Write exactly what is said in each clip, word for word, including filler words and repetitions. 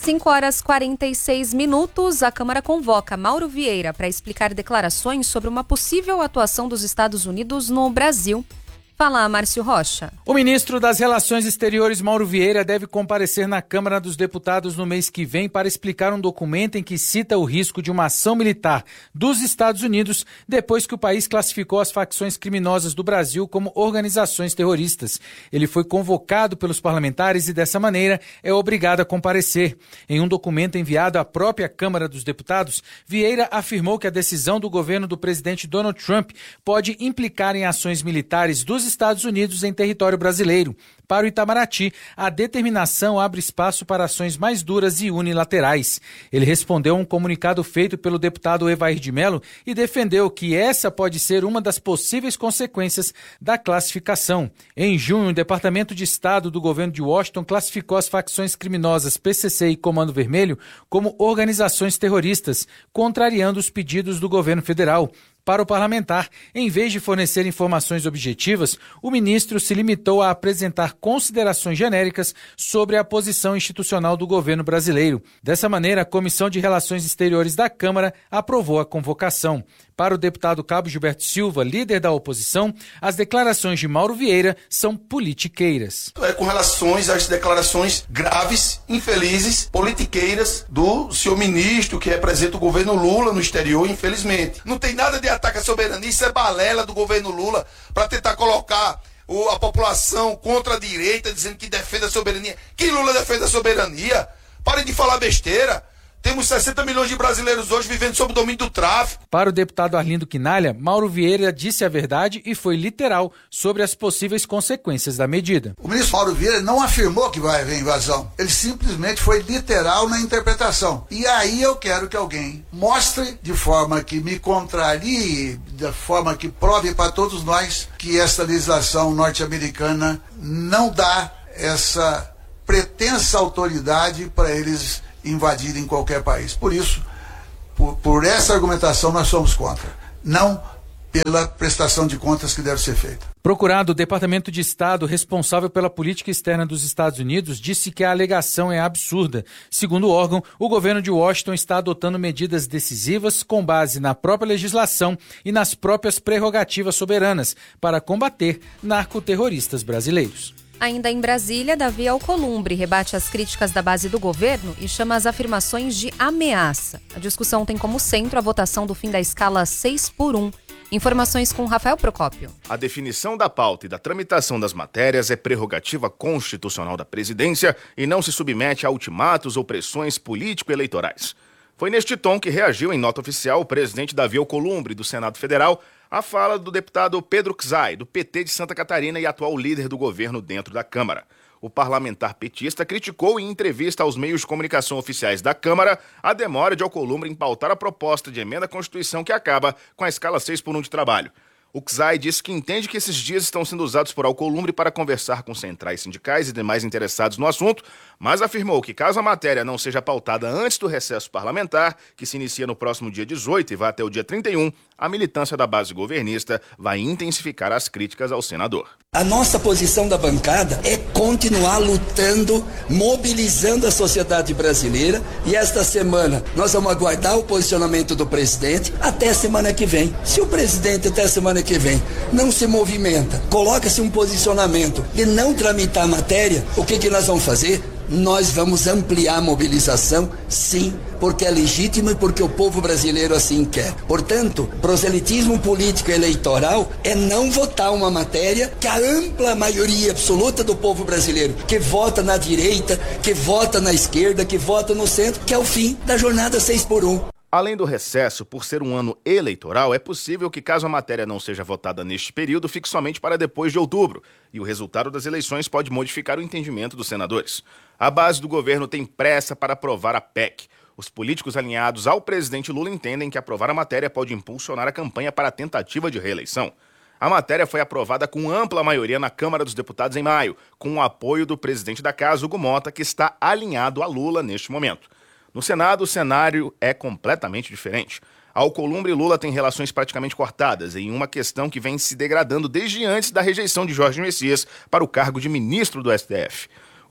cinco horas e quarenta e seis minutos, a Câmara convoca Mauro Vieira para explicar declarações sobre uma possível atuação dos Estados Unidos no Brasil. Fala, Márcio Rocha. O ministro das Relações Exteriores, Mauro Vieira, deve comparecer na Câmara dos Deputados no mês que vem para explicar um documento em que cita o risco de uma ação militar dos Estados Unidos depois que o país classificou as facções criminosas do Brasil como organizações terroristas. Ele foi convocado pelos parlamentares e, dessa maneira, é obrigado a comparecer. Em um documento enviado à própria Câmara dos Deputados, Vieira afirmou que a decisão do governo do presidente Donald Trump pode implicar em ações militares dos Estados Unidos em território brasileiro. Para o Itamaraty, a determinação abre espaço para ações mais duras e unilaterais. Ele respondeu a um comunicado feito pelo deputado Evair de Mello e defendeu que essa pode ser uma das possíveis consequências da classificação. Em junho, o Departamento de Estado do governo de Washington classificou as facções criminosas P C C e Comando Vermelho como organizações terroristas, contrariando os pedidos do governo federal. Para o parlamentar, em vez de fornecer informações objetivas, o ministro se limitou a apresentar considerações genéricas sobre a posição institucional do governo brasileiro. Dessa maneira, a Comissão de Relações Exteriores da Câmara aprovou a convocação. Para o deputado Cabo Gilberto Silva, líder da oposição, as declarações de Mauro Vieira são politiqueiras. É com relações às declarações graves, infelizes, politiqueiras do senhor ministro que representa o governo Lula no exterior, infelizmente. Não tem nada de ataque à soberania, isso é balela do governo Lula para tentar colocar o, a população contra a direita, dizendo que defende a soberania. Que Lula defende a soberania? Parem de falar besteira. Temos sessenta milhões de brasileiros hoje vivendo sob o domínio do tráfico. Para o deputado Arlindo Quinalha, Mauro Vieira disse a verdade e foi literal sobre as possíveis consequências da medida. O ministro Mauro Vieira não afirmou que vai haver invasão. Ele simplesmente foi literal na interpretação. E aí eu quero que alguém mostre de forma que me contrarie, de forma que prove para todos nós que esta legislação norte-americana não dá essa pretensa autoridade para eles invadirem qualquer país. Por isso, por, por essa argumentação, nós somos contra. Não pela prestação de contas que deve ser feita. Procurado, o Departamento de Estado responsável pela política externa dos Estados Unidos disse que a alegação é absurda. Segundo o órgão, o governo de Washington está adotando medidas decisivas com base na própria legislação e nas próprias prerrogativas soberanas para combater narcoterroristas brasileiros. Ainda em Brasília, Davi Alcolumbre rebate as críticas da base do governo e chama as afirmações de ameaça. A discussão tem como centro a votação do fim da escala seis por um. Informações com Rafael Procópio. A definição da pauta e da tramitação das matérias é prerrogativa constitucional da presidência e não se submete a ultimatos ou pressões político-eleitorais. Foi neste tom que reagiu em nota oficial o presidente Davi Alcolumbre, do Senado Federal, à fala do deputado Pedro Czai, do P T de Santa Catarina e atual líder do governo dentro da Câmara. O parlamentar petista criticou em entrevista aos meios de comunicação oficiais da Câmara a demora de Alcolumbre em pautar a proposta de emenda à Constituição que acaba com a escala seis por um de trabalho. O Czai disse que entende que esses dias estão sendo usados por Alcolumbre para conversar com centrais sindicais e demais interessados no assunto, mas afirmou que caso a matéria não seja pautada antes do recesso parlamentar, que se inicia no próximo dia dezoito e vai até o dia trinta e um, a militância da base governista vai intensificar as críticas ao senador. A nossa posição da bancada é continuar lutando, mobilizando a sociedade brasileira, e esta semana nós vamos aguardar o posicionamento do presidente até a semana que vem. Se o presidente até a semana que vem não se movimenta, coloca-se um posicionamento de não tramitar a matéria, o que que nós vamos fazer? Nós vamos ampliar a mobilização, sim, porque é legítimo e porque o povo brasileiro assim quer. Portanto, proselitismo político e eleitoral é não votar uma matéria que a ampla maioria absoluta do povo brasileiro, que vota na direita, que vota na esquerda, que vota no centro, que é o fim da jornada seis por um. Além do recesso, por ser um ano eleitoral, é possível que, caso a matéria não seja votada neste período, fique somente para depois de outubro, e o resultado das eleições pode modificar o entendimento dos senadores. A base do governo tem pressa para aprovar a P E C. Os políticos alinhados ao presidente Lula entendem que aprovar a matéria pode impulsionar a campanha para a tentativa de reeleição. A matéria foi aprovada com ampla maioria na Câmara dos Deputados em maio, com o apoio do presidente da Casa, Hugo Mota, que está alinhado a Lula neste momento. No Senado, o cenário é completamente diferente. Alcolumbre e Lula têm relações praticamente cortadas em uma questão que vem se degradando desde antes da rejeição de Jorge Messias para o cargo de ministro do S T F.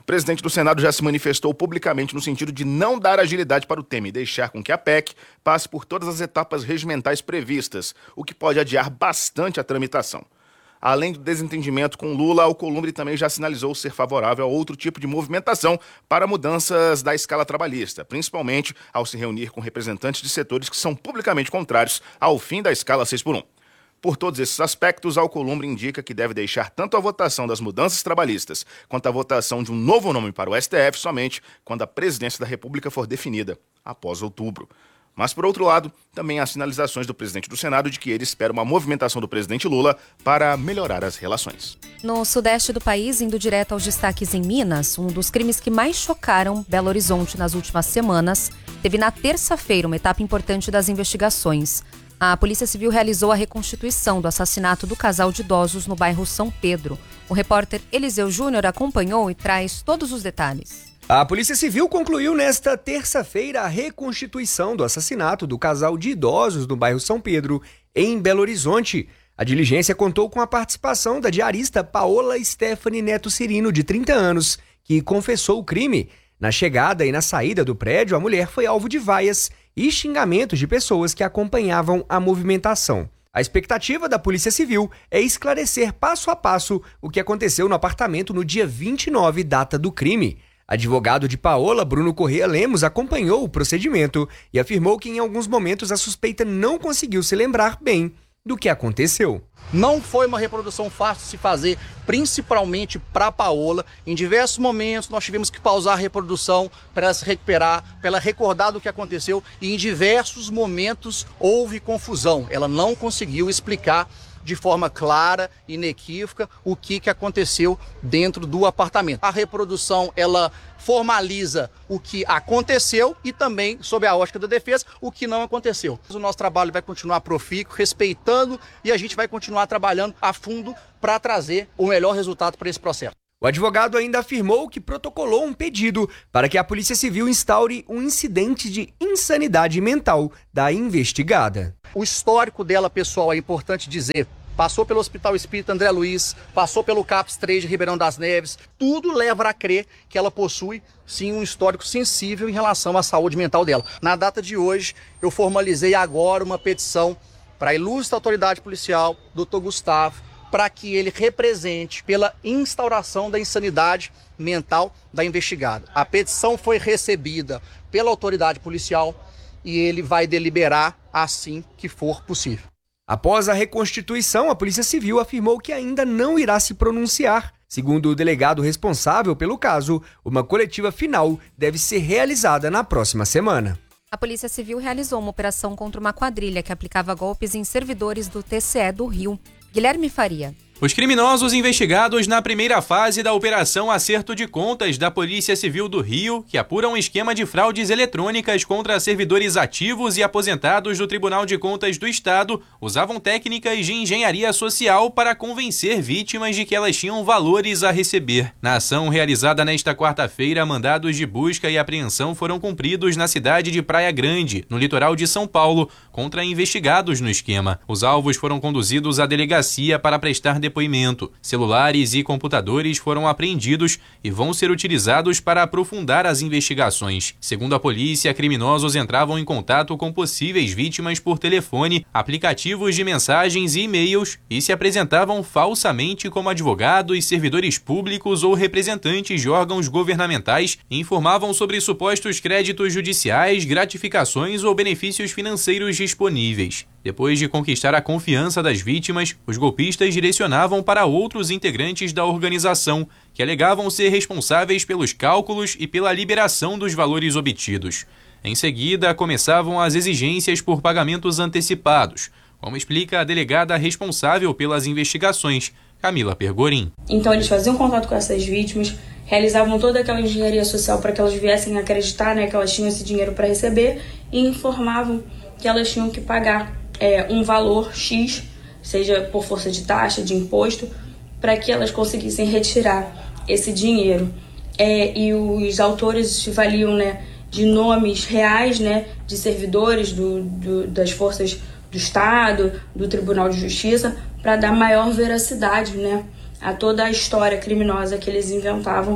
O presidente do Senado já se manifestou publicamente no sentido de não dar agilidade para o tema e deixar com que a P E C passe por todas as etapas regimentais previstas, o que pode adiar bastante a tramitação. Além do desentendimento com Lula, Alcolumbre também já sinalizou ser favorável a outro tipo de movimentação para mudanças da escala trabalhista, principalmente ao se reunir com representantes de setores que são publicamente contrários ao fim da escala seis por um. Por todos esses aspectos, Alcolumbre indica que deve deixar tanto a votação das mudanças trabalhistas quanto a votação de um novo nome para o S T F somente quando a presidência da República for definida, após outubro. Mas, por outro lado, também há sinalizações do presidente do Senado de que ele espera uma movimentação do presidente Lula para melhorar as relações. No sudeste do país, indo direto aos destaques em Minas, um dos crimes que mais chocaram Belo Horizonte nas últimas semanas, teve na terça-feira uma etapa importante das investigações. A Polícia Civil realizou a reconstituição do assassinato do casal de idosos no bairro São Pedro. O repórter Eliseu Júnior acompanhou e traz todos os detalhes. A Polícia Civil concluiu nesta terça-feira a reconstituição do assassinato do casal de idosos no bairro São Pedro, em Belo Horizonte. A diligência contou com a participação da diarista Paola Stephanie Neto Cirino, de trinta anos, que confessou o crime. Na chegada e na saída do prédio, a mulher foi alvo de vaias e xingamentos de pessoas que acompanhavam a movimentação. A expectativa da Polícia Civil é esclarecer passo a passo o que aconteceu no apartamento no dia vinte e nove, data do crime. Advogado de Paola, Bruno Corrêa Lemos, acompanhou o procedimento e afirmou que em alguns momentos a suspeita não conseguiu se lembrar bem do que aconteceu. Não foi uma reprodução fácil de se fazer, principalmente para a Paola. Em diversos momentos nós tivemos que pausar a reprodução para ela se recuperar, para ela recordar do que aconteceu, e em diversos momentos houve confusão. Ela não conseguiu explicar de forma clara, inequívoca, o que, que aconteceu dentro do apartamento. A reprodução, ela formaliza o que aconteceu e também, sob a ótica da defesa, o que não aconteceu. O nosso trabalho vai continuar profícuo, respeitando, e a gente vai continuar trabalhando a fundo para trazer o melhor resultado para esse processo. O advogado ainda afirmou que protocolou um pedido para que a Polícia Civil instaure um incidente de insanidade mental da investigada. O histórico dela, pessoal, é importante dizer. Passou pelo Hospital Espírita André Luiz, passou pelo CAPS três de Ribeirão das Neves. Tudo leva a crer que ela possui, sim, um histórico sensível em relação à saúde mental dela. Na data de hoje, eu formalizei agora uma petição para a ilustre autoridade policial, doutor Gustavo, para que ele represente pela instauração da insanidade mental da investigada. A petição foi recebida pela autoridade policial e ele vai deliberar assim que for possível. Após a reconstituição, a Polícia Civil afirmou que ainda não irá se pronunciar. Segundo o delegado responsável pelo caso, uma coletiva final deve ser realizada na próxima semana. A Polícia Civil realizou uma operação contra uma quadrilha que aplicava golpes em servidores do T C E do Rio. Guilherme Faria. Os criminosos investigados na primeira fase da Operação Acerto de Contas da Polícia Civil do Rio, que apura um esquema de fraudes eletrônicas contra servidores ativos e aposentados do Tribunal de Contas do Estado, usavam técnicas de engenharia social para convencer vítimas de que elas tinham valores a receber. Na ação realizada nesta quarta-feira, mandados de busca e apreensão foram cumpridos na cidade de Praia Grande, no litoral de São Paulo, contra investigados no esquema. Os alvos foram conduzidos à delegacia para prestar depoimento. Celulares e computadores foram apreendidos e vão ser utilizados para aprofundar as investigações. Segundo a polícia, criminosos entravam em contato com possíveis vítimas por telefone, aplicativos de mensagens e e-mails e se apresentavam falsamente como advogados, servidores públicos ou representantes de órgãos governamentais e informavam sobre supostos créditos judiciais, gratificações ou benefícios financeiros disponíveis. Depois de conquistar a confiança das vítimas, os golpistas direcionavam para outros integrantes da organização, que alegavam ser responsáveis pelos cálculos e pela liberação dos valores obtidos. Em seguida, começavam as exigências por pagamentos antecipados, como explica a delegada responsável pelas investigações, Camila Pergorin. Então eles faziam contato com essas vítimas, realizavam toda aquela engenharia social para que elas viessem acreditar, né, que elas tinham esse dinheiro para receber, e informavam que elas tinham que pagar é, um valor X, seja por força de taxa, de imposto, para que elas conseguissem retirar esse dinheiro. É, e os autores se valiam, né, de nomes reais, né, de servidores do, do, das forças do Estado, do Tribunal de Justiça, para dar maior veracidade, né, a toda a história criminosa que eles inventavam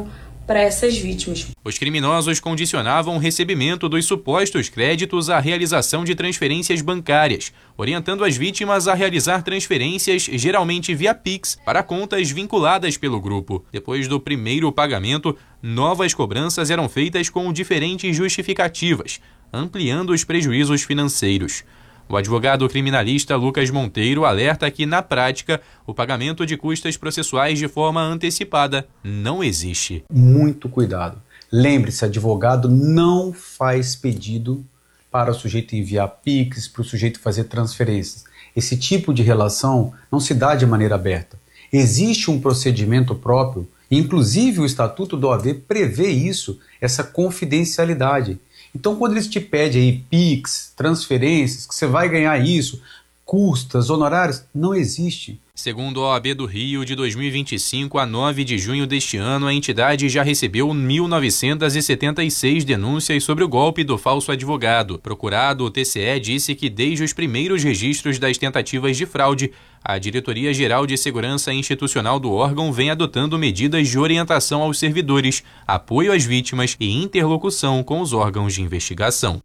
para essas vítimas. Os criminosos condicionavam o recebimento dos supostos créditos à realização de transferências bancárias, orientando as vítimas a realizar transferências, geralmente via Pix, para contas vinculadas pelo grupo. Depois do primeiro pagamento, novas cobranças eram feitas com diferentes justificativas, ampliando os prejuízos financeiros. O advogado criminalista Lucas Monteiro alerta que, na prática, o pagamento de custas processuais de forma antecipada não existe. Muito cuidado. Lembre-se, advogado não faz pedido para o sujeito enviar Pix, para o sujeito fazer transferências. Esse tipo de relação não se dá de maneira aberta. Existe um procedimento próprio, inclusive o Estatuto da O A B prevê isso, essa confidencialidade. Então, quando eles te pedem aí Pix, transferências, que você vai ganhar isso, custas, honorários, não existe. Segundo a O A B do Rio, de dois mil e vinte e cinco a nove de junho deste ano, a entidade já recebeu mil novecentas e setenta e seis denúncias sobre o golpe do falso advogado. Procurado, o T C E disse que desde os primeiros registros das tentativas de fraude, a Diretoria-Geral de Segurança Institucional do órgão vem adotando medidas de orientação aos servidores, apoio às vítimas e interlocução com os órgãos de investigação.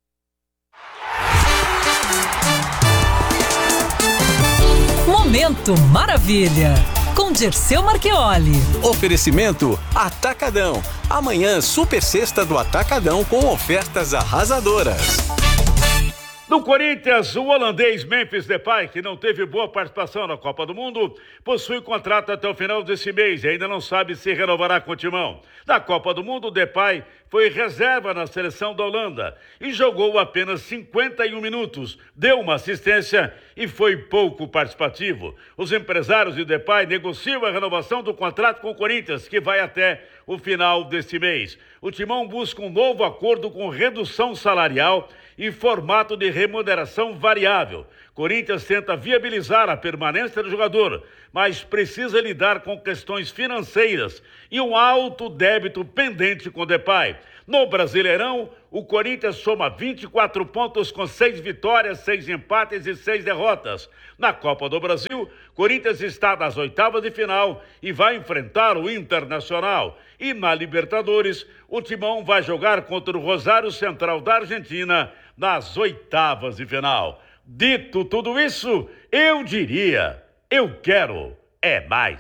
Momento Maravilha, com Dirceu Marchioli. Oferecimento Atacadão. Amanhã, super sexta do Atacadão com ofertas arrasadoras. No Corinthians, o holandês Memphis Depay, que não teve boa participação na Copa do Mundo, possui contrato até o final desse mês e ainda não sabe se renovará com o timão. Na Copa do Mundo, Depay foi reserva na seleção da Holanda e jogou apenas cinquenta e um minutos, deu uma assistência e foi pouco participativo. Os empresários de Depay negociam a renovação do contrato com o Corinthians, que vai até o final deste mês. O timão busca um novo acordo com redução salarial e formato de remuneração variável. Corinthians tenta viabilizar a permanência do jogador, mas precisa lidar com questões financeiras e um alto débito pendente com Depay. No Brasileirão, o Corinthians soma vinte e quatro pontos com seis vitórias, seis empates e seis derrotas. Na Copa do Brasil, Corinthians está nas oitavas de final e vai enfrentar o Internacional. E na Libertadores, o Timão vai jogar contra o Rosário Central da Argentina nas oitavas de final. Dito tudo isso, eu diria, eu quero é mais.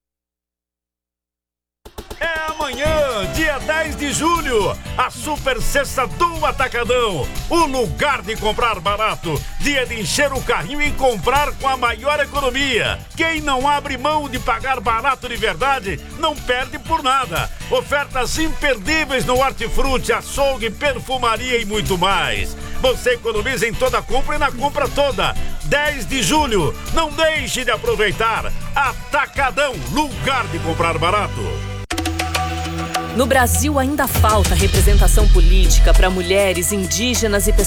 É amanhã, dia dez de julho, a super sexta do Atacadão. O lugar de comprar barato, dia de encher o carrinho e comprar com a maior economia. Quem não abre mão de pagar barato de verdade, não perde por nada. Ofertas imperdíveis no hortifruti, açougue, perfumaria e muito mais. Você economiza em toda compra e na compra toda. dez de julho, não deixe de aproveitar. Atacadão, lugar de comprar barato. No Brasil ainda falta representação política para mulheres, indígenas e pessoas